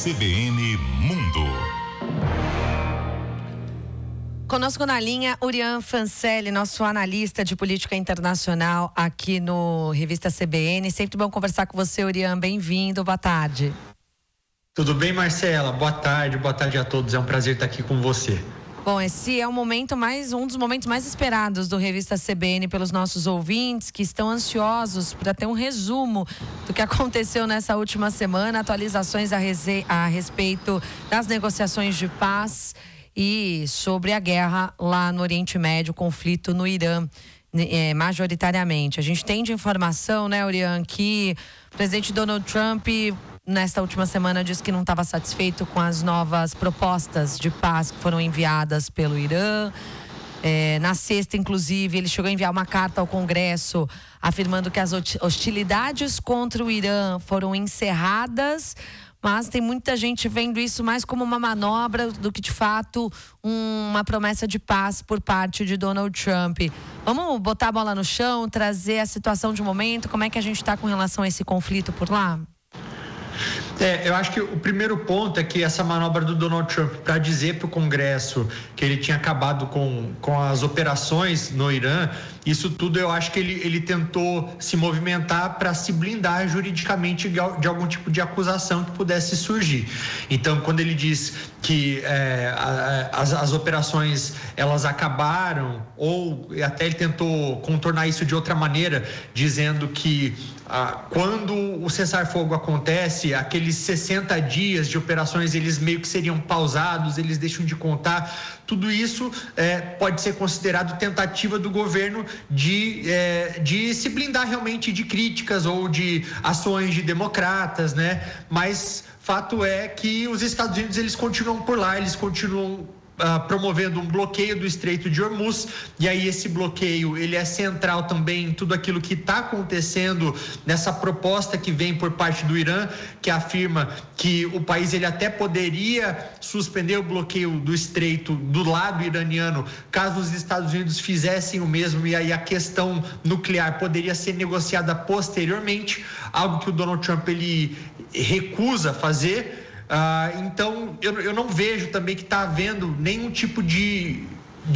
CBN Mundo. Conosco na linha, Urian Fancelli, nosso analista de política internacional aqui no Revista CBN. Sempre bom conversar com você, Urian. Bem-vindo, boa tarde. Tudo bem, Marcela? Boa tarde a todos. É um prazer estar aqui com você. Bom, esse é um dos momentos mais esperados do Revista CBN pelos nossos ouvintes, que estão ansiosos para ter um resumo do que aconteceu nessa última semana, atualizações a respeito das negociações de paz e sobre a guerra lá no Oriente Médio, o conflito no Irã, majoritariamente. A gente tem de informação, né, Urian, que o presidente Donald Trump, nesta última semana, disse que não estava satisfeito com as novas propostas de paz que foram enviadas pelo Irã. Na sexta, inclusive, ele chegou a enviar uma carta ao Congresso afirmando que as hostilidades contra o Irã foram encerradas, mas tem muita gente vendo isso mais como uma manobra do que, de fato, uma promessa de paz por parte de Donald Trump. Vamos botar a bola no chão, trazer a situação de momento, como é que a gente está com relação a esse conflito por lá? Eu acho que o primeiro ponto é que essa manobra do Donald Trump para dizer para o Congresso que ele tinha acabado com as operações no Irã, isso tudo eu acho que ele tentou se movimentar para se blindar juridicamente de algum tipo de acusação que pudesse surgir. Então, quando ele diz que as operações elas acabaram, ou até ele tentou contornar isso de outra maneira, dizendo que quando o cessar-fogo acontece, aqueles 60 dias de operações, eles meio que seriam pausados, eles deixam de contar. Tudo isso pode ser considerado tentativa do governo de se blindar realmente de críticas ou de ações de democratas, né? Mas fato é que os Estados Unidos, eles continuam por lá, eles continuam promovendo um bloqueio do Estreito de Hormuz, e aí esse bloqueio ele é central também em tudo aquilo que está acontecendo nessa proposta que vem por parte do Irã, que afirma que o país ele até poderia suspender o bloqueio do Estreito do lado iraniano caso os Estados Unidos fizessem o mesmo, e aí a questão nuclear poderia ser negociada posteriormente, algo que o Donald Trump ele recusa fazer. Então eu não vejo também que está havendo nenhum tipo de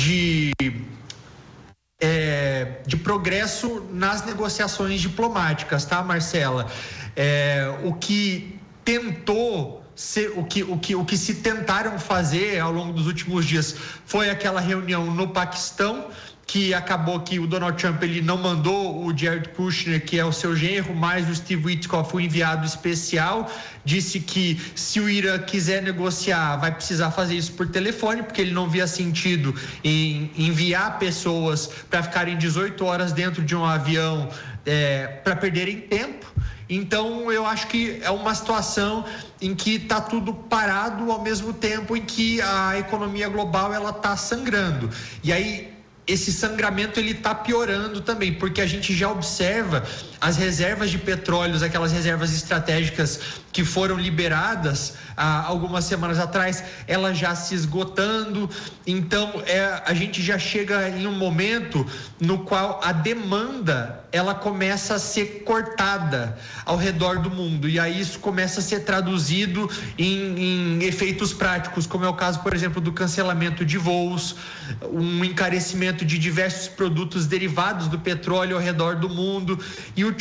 progresso nas negociações diplomáticas, tá, Marcela? O que se tentaram fazer ao longo dos últimos dias foi aquela reunião no Paquistão, que acabou que o Donald Trump ele não mandou o Jared Kushner, que é o seu genro, mais o Steve Witkoff, o enviado especial. Disse que se o Irã quiser negociar, vai precisar fazer isso por telefone, porque ele não via sentido em enviar pessoas para ficarem 18 horas dentro de um avião para perderem tempo. Então eu acho que é uma situação em que está tudo parado ao mesmo tempo em que a economia global ela está sangrando. E aí esse sangramento ele está piorando também, porque a gente já observa as reservas de petróleo, aquelas reservas estratégicas que foram liberadas há algumas semanas atrás, elas já se esgotando. Então a gente já chega em um momento no qual a demanda ela começa a ser cortada ao redor do mundo, e aí isso começa a ser traduzido em efeitos práticos, como é o caso, por exemplo, do cancelamento de voos, um encarecimento de diversos produtos derivados do petróleo ao redor do mundo, e o